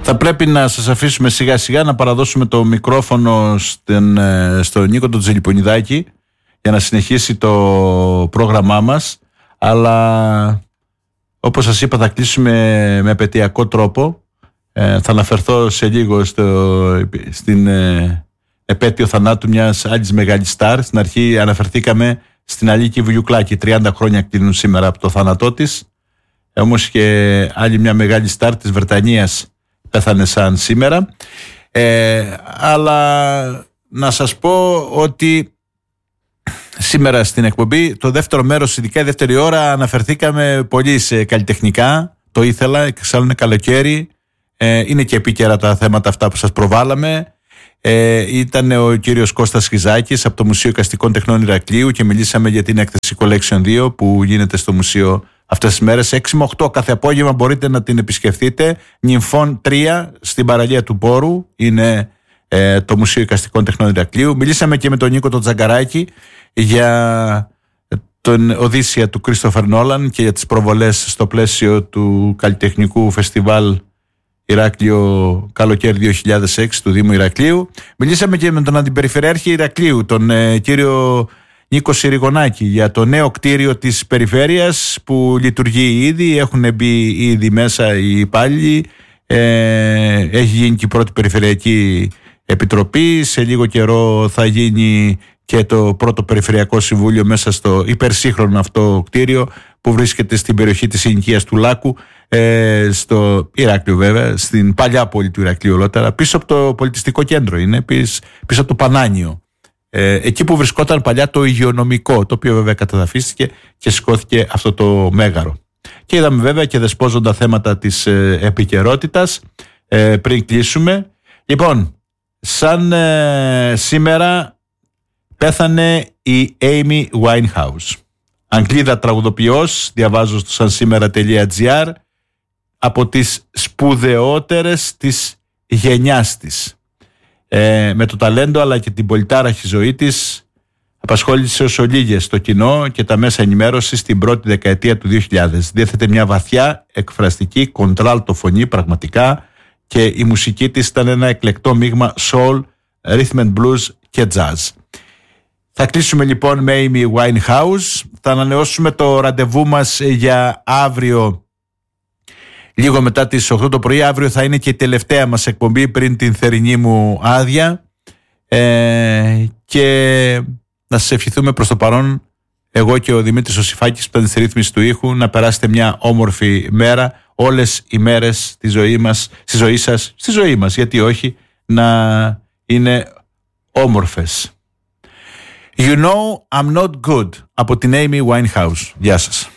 Θα πρέπει να σας αφήσουμε σιγά σιγά να παραδώσουμε το μικρόφωνο στον Νίκο τον Τζελιπονιδάκη για να συνεχίσει το πρόγραμμά μας, αλλά όπως σας είπα θα κλείσουμε με επαιτειακό τρόπο. Θα αναφερθώ σε λίγο στην επέτειο θανάτου μιας άλλης μεγάλης στάρ. Στην αρχή αναφερθήκαμε στην Αλίκη Βουγιουκλάκη, 30 χρόνια κλείνουν σήμερα από το θάνατό της. Όμως και άλλη μια μεγάλη στάρ της Βρετανίας πέθανε σαν σήμερα. Αλλά να σας πω ότι σήμερα στην εκπομπή, το δεύτερο μέρος, ειδικά η δεύτερη ώρα, αναφερθήκαμε πολύ σε καλλιτεχνικά. Το ήθελα, εξάλλου είναι καλοκαίρι. Είναι και επίκαιρα τα θέματα αυτά που σας προβάλαμε. Ήταν ο κύριος Κώστας Χιζάκης από το Μουσείο Εικαστικών Τεχνών Ηρακλείου και μιλήσαμε για την έκθεση Collection 2 που γίνεται στο μουσείο αυτές τις μέρες. 6 με 8 κάθε απόγευμα μπορείτε να την επισκεφτείτε. Νυμφών 3 στην παραλία του Πόρου είναι το Μουσείο Εικαστικών Τεχνών Ηρακλείου. Μιλήσαμε και με τον Νίκο τον Τζαγκαράκη για τον Οδύσσια του Κρίστοφερ Νόλαν και για τις προβολές στο πλαίσιο του καλλιτεχνικού φεστιβάλ Ηράκλειο Καλοκαίρι 2006 του Δήμου Ηρακλείου. Μιλήσαμε και με τον Αντιπεριφερειάρχη Ηρακλείου, τον κύριο Νίκο Συριγονάκη, για το νέο κτίριο της περιφέρειας που λειτουργεί ήδη. Έχουν μπει ήδη μέσα οι υπάλληλοι. Έχει γίνει και η πρώτη περιφερειακή επιτροπή. Σε λίγο καιρό θα γίνει και το πρώτο περιφερειακό συμβούλιο μέσα στο υπερσύγχρονο αυτό κτίριο που βρίσκεται στην περιοχή της ενοικίας του Λάκου, στο Ηράκλειο βέβαια, στην παλιά πόλη του Ηρακλείου ολότερα, πίσω από το πολιτιστικό κέντρο είναι, πίσω από το Πανάνιο, εκεί που βρισκόταν παλιά το υγειονομικό, το οποίο βέβαια καταδαφίστηκε και σηκώθηκε αυτό το μέγαρο. Και είδαμε βέβαια και δεσπόζοντα θέματα της επικαιρότητας. Πριν κλείσουμε, λοιπόν, σαν σήμερα πέθανε η Amy Winehouse, Αγγλίδα τραγουδοποιός, διαβάζω στο sansimera.gr, από τις σπουδαιότερες της γενιάς της. Με το ταλέντο αλλά και την πολυτάραχη ζωή της απασχόλησε ως ολίγες το κοινό και τα μέσα ενημέρωσης στην πρώτη δεκαετία του 2000. Διέθετε μια βαθιά εκφραστική κοντράλτο φωνή πραγματικά και η μουσική της ήταν ένα εκλεκτό μείγμα soul, rhythm and blues και jazz. Θα κλείσουμε λοιπόν με Amy Winehouse. Θα ανανεώσουμε το ραντεβού μας για αύριο λίγο μετά τις 8 το πρωί. Αύριο θα είναι και η τελευταία μας εκπομπή πριν την θερινή μου άδεια. Και να σας ευχηθούμε προς το παρόν, εγώ και ο Δημήτρης Οσυφάκης που ήταν στη ρύθμιση του ήχου, να περάσετε μια όμορφη μέρα. Όλες οι μέρες της ζωής μας, στη ζωή μας, γιατί όχι, να είναι όμορφες. You know I'm not good, από την Amy Winehouse. Γεια σας.